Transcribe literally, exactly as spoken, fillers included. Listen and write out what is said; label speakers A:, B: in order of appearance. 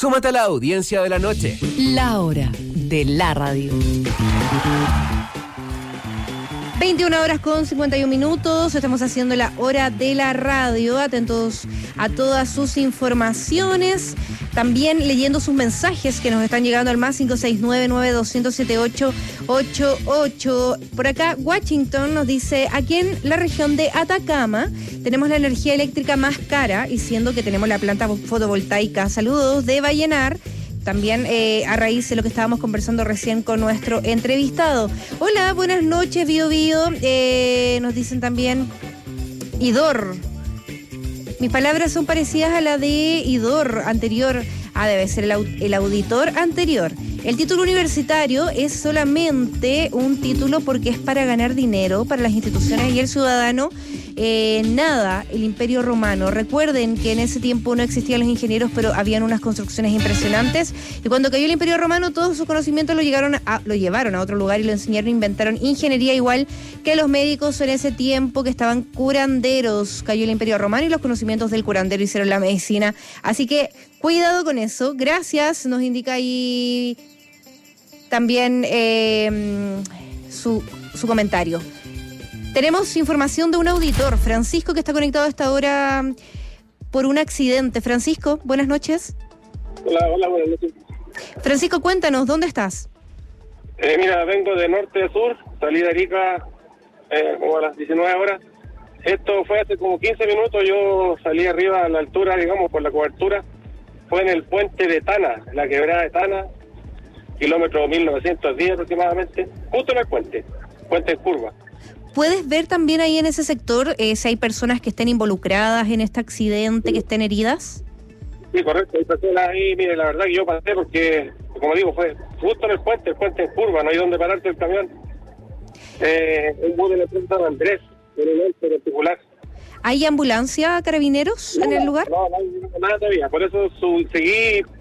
A: Súmate a la audiencia de la noche.
B: La hora de la radio.
C: veintiuna horas con cincuenta y un minutos, estamos haciendo la hora de la radio, atentos a todas sus informaciones, también leyendo sus mensajes que nos están llegando al más cinco seis nueve, nueve dos cero siete ocho ocho ocho. Por acá Washington nos dice, aquí en la región de Atacama tenemos la energía eléctrica más cara y siendo que tenemos la planta fotovoltaica. Saludos de Vallenar. También eh, a raíz de lo que estábamos conversando recién con nuestro entrevistado. Hola, buenas noches, Bio Bio. Eh, nos dicen también Idor. Mis palabras son parecidas a la de Idor anterior. Ah, debe ser el, au- el auditor anterior. El título universitario es solamente un título porque es para ganar dinero para las instituciones y el ciudadano. Eh, nada, el Imperio Romano. Recuerden que en ese tiempo no existían los ingenieros, pero habían unas construcciones impresionantes. Y cuando cayó el Imperio Romano, todos sus conocimientos lo, llegaron a, lo llevaron a otro lugar y lo enseñaron, inventaron ingeniería igual que los médicos en ese tiempo que estaban curanderos. Cayó el Imperio Romano y los conocimientos del curandero hicieron la medicina. Así que cuidado con eso. Gracias, nos indica ahí también eh, su, su comentario. Tenemos información de un auditor, Francisco, que está conectado a esta hora por un accidente. Francisco, buenas noches.
D: Hola, hola, buenas noches.
C: Francisco, cuéntanos, ¿dónde estás?
D: Eh, mira, vengo de norte a sur, salí de Arica eh, como a las diecinueve horas. Esto fue hace como quince minutos, yo salí arriba a la altura, digamos, por la cobertura. Fue en el puente de Tana, la quebrada de Tana, kilómetro mil novecientos diez aproximadamente, justo en el puente, puente en curva.
C: ¿Puedes ver también ahí en ese sector eh, si hay personas que estén involucradas en este accidente, que estén heridas?
D: Sí, correcto, hay personas ahí, mire, la verdad que yo pasé porque, como digo, fue justo en el puente, el puente en curva, no hay donde pararse el camión. Eh, un bus de la empresa de Andrés, en un auto particular.
C: ¿Hay ambulancia, carabineros
D: No,
C: en el lugar?
D: No, no hay nada todavía, por eso su, seguí